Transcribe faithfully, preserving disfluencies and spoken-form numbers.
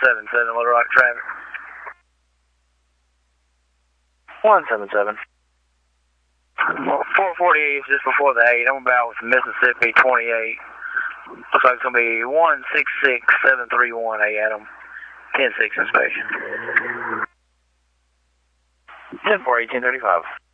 seven seven, Little Rock traffic. one seven seven. four forty-eight is just before the eight. I'm about with Mississippi twenty-eight. Looks like it's going to be one six six seven three one A Adam. ten six inspection. ten four eighteen thirty-five.